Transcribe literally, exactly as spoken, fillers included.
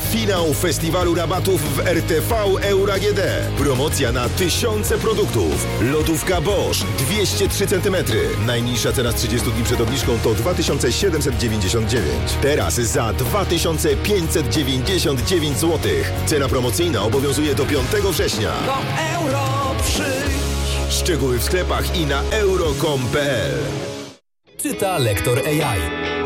Finał festiwalu rabatów w R T V Euro A G D. Promocja na tysiące produktów. Lodówka Bosch dwieście trzy centymetry. Najniższa cena z trzydziestu dni przed obniżką to dwa tysiące siedemset dziewięćdziesiąt dziewięć. Teraz za dwa tysiące pięćset dziewięćdziesiąt dziewięć złotych. Cena promocyjna obowiązuje do piątego września. Do euro przyjdź. Szczegóły w sklepach i na euro kropka com kropka p l. Czyta lektor A I.